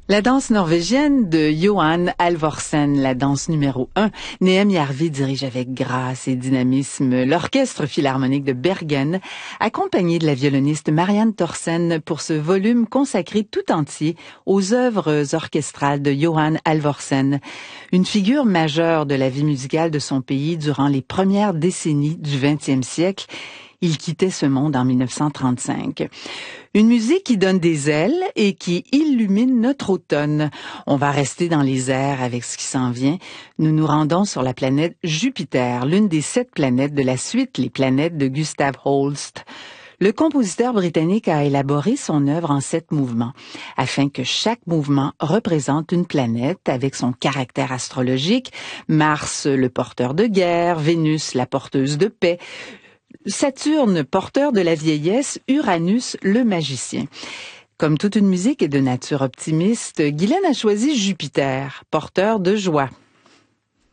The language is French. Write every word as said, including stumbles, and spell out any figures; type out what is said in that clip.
La danse norvégienne de Johan Halvorsen, la danse numéro un. Nehem Järvi dirige avec grâce et dynamisme l'orchestre philharmonique de Bergen, accompagné de la violoniste Marianne Thorsen pour ce volume consacré tout entier aux œuvres orchestrales de Johan Halvorsen, une figure majeure de la vie musicale de son pays durant les premières décennies du vingtième siècle. Il quittait ce monde en mille neuf cent trente-cinq. Une musique qui donne des ailes et qui illumine notre automne. On va rester dans les airs avec ce qui s'en vient. Nous nous rendons sur la planète Jupiter, l'une des sept planètes de la suite Les planètes de Gustav Holst. Le compositeur britannique a élaboré son œuvre en sept mouvements, afin que chaque mouvement représente une planète avec son caractère astrologique. Mars, le porteur de guerre, Vénus, la porteuse de paix, Saturne, porteur de la vieillesse, Uranus, le magicien. Comme toute une musique est de nature optimiste, Guylaine a choisi Jupiter, porteur de joie.